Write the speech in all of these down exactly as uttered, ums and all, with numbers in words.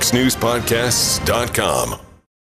fox news podcasts dot com.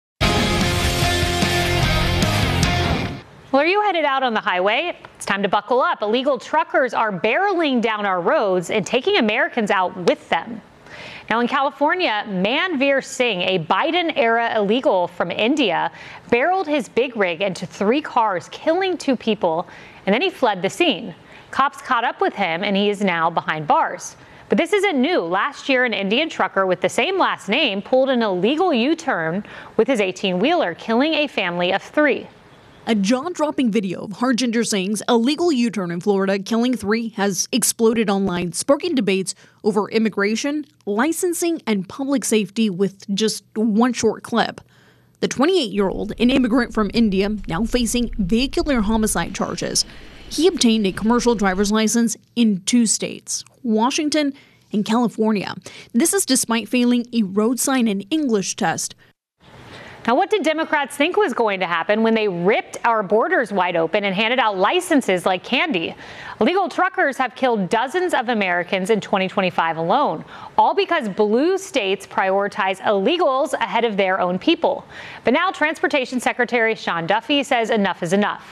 Well, are you headed out on the highway? It's time to buckle up. Illegal truckers are barreling down our roads and taking Americans out with them. Now in California, Manveer Singh, a Biden-era illegal from India, barreled his big rig into three cars, killing two people, and then he fled the scene. Cops caught up with him, and he is now behind bars. But this isn't new. Last year, an Indian trucker with the same last name pulled an illegal U-turn with his eighteen-wheeler, killing a family of three. A jaw-dropping video of Harjinder Singh's illegal U-turn in Florida killing three has exploded online, sparking debates over immigration, licensing, and public safety with just one short clip. The twenty-eight-year-old, an immigrant from India, now facing vehicular homicide charges. He obtained a commercial driver's license in two states, Washington and California. This is despite failing a road sign and English test. Now, what did Democrats think was going to happen when they ripped our borders wide open and handed out licenses like candy? Illegal truckers have killed dozens of Americans in twenty twenty-five alone, all because blue states prioritize illegals ahead of their own people. But now Transportation Secretary Sean Duffy says enough is enough.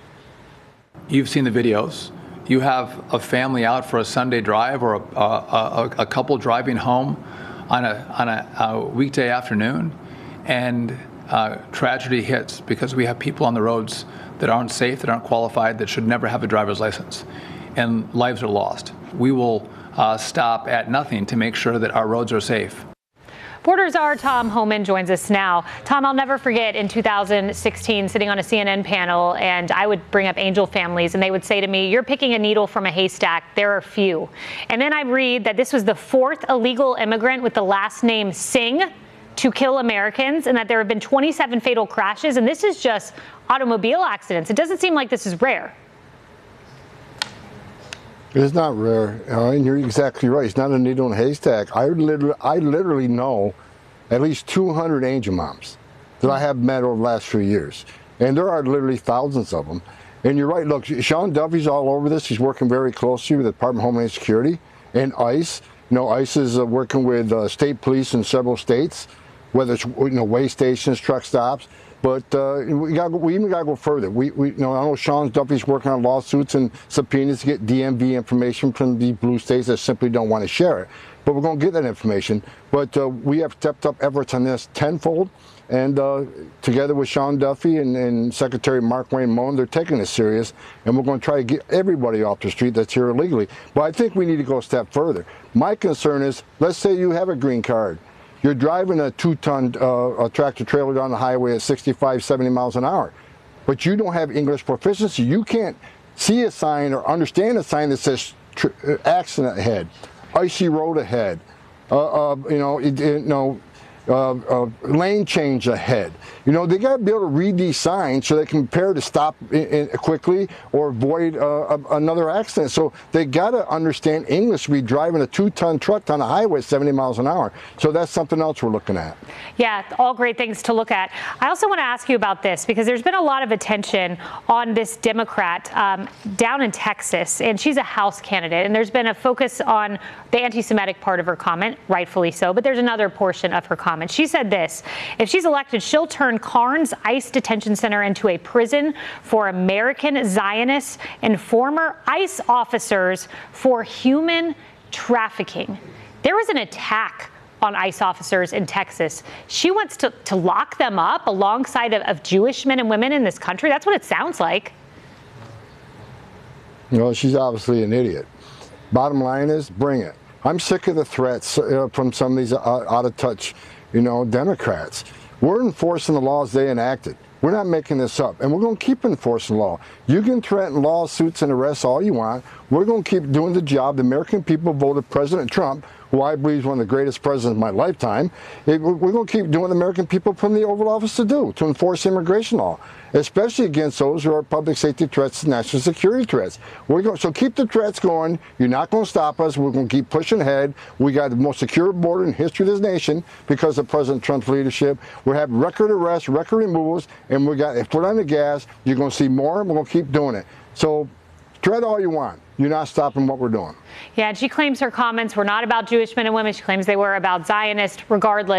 You've seen the videos. You have a family out for a Sunday drive or a, a, a, a couple driving home on a, on a, a weekday afternoon. And uh, tragedy hits because we have people on the roads that aren't safe, that aren't qualified, that should never have a driver's license, and lives are lost. We will uh, stop at nothing to make sure that our roads are safe. Border czar Tom Homan joins us now. Tom, I'll never forget in two thousand sixteen sitting on a C N N panel, and I would bring up angel families, and they would say to me, "You're picking a needle from a haystack. There are few." And then I read that this was the fourth illegal immigrant with the last name Singh to kill Americans, and that there have been twenty-seven fatal crashes, and this is just automobile accidents. It doesn't seem like this is rare. It's not rare, uh, and you're exactly right. It's not a needle in a haystack. I literally, I literally know at least two hundred angel moms that I have met over the last few years, and there are literally thousands of them. And you're right. Look, Sean Duffy's all over this. He's working very closely with the Department of Homeland Security and ICE. You know, ICE is uh, working with uh, state police in several states, whether it's you know way stations, truck stops. But uh, we got we even got to go further. We, we you know I know Sean Duffy's working on lawsuits and subpoenas to get D M V information from the blue states that simply don't want to share it. But we're going to get that information. But uh, we have stepped up efforts on this tenfold, and uh, together with Sean Duffy and, and Secretary Markwayne Mullin, they're taking this serious, and we're going to try to get everybody off the street that's here illegally. But I think we need to go a step further. My concern is, let's say you have a green card. You're driving a two-ton uh, tractor trailer down the highway at sixty-five, seventy miles an hour, but you don't have English proficiency. You can't see a sign or understand a sign that says tr accident ahead, icy road ahead, uh, uh, you know, it, it, you know, uh, uh, lane change ahead. You know, they got to be able to read these signs so they can prepare to stop in, in quickly or avoid uh, a, another accident. So they got to understand English to be driving a two-ton truck down the highway at seventy miles an hour. So that's something else we're looking at. Yeah, all great things to look at. I also want to ask you about this because there's been a lot of attention on this Democrat um, down in Texas, and she's a House candidate, and there's been a focus on the anti-Semitic part of her comment, rightfully so, but there's another portion of her comment. She said this: if she's elected, she'll turn Carnes ICE detention center into a prison for American Zionists and former ICE officers for human trafficking. There was an attack on ICE officers in Texas. She wants to, to lock them up alongside of, of Jewish men and women in this country. That's what it sounds like. You know, she's obviously an idiot. Bottom line is, bring it. I'm sick of the threats uh, from some of these uh, out-of-touch, you know, Democrats. We're enforcing the laws they enacted. We're not making this up, and we're going to keep enforcing the law. You can threaten lawsuits and arrests all you want. We're going to keep doing the job. The American people voted President Trump, who I believe is one of the greatest presidents of my lifetime. It, we're going to keep doing what the American people put in the Oval Office to do, to enforce immigration law, especially against those who are public safety threats and national security threats. We're going, so keep the threats going. You're not going to stop us. We're going to keep pushing ahead. We got the most secure border in history of this nation because of President Trump's leadership. We have record arrests, record removals, and we got, if we're on the gas, you're going to see more, and we're going to keep doing it. So threat all you want. You're not stopping what we're doing. Yeah, and she claims her comments were not about Jewish men and women. She claims they were about Zionists. Regardless,